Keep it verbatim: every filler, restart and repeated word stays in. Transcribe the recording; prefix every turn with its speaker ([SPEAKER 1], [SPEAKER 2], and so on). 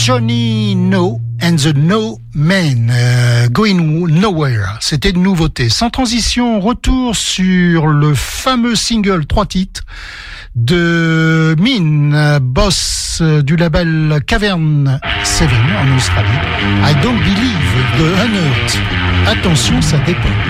[SPEAKER 1] Johnny No and the No Men, euh, Going Nowhere. C'était une nouveauté. Sans transition, retour sur le fameux single trois titres de Min, boss du label Cavern sept en Australie. I Don't Believe the Unearthed. Attention, ça dépend.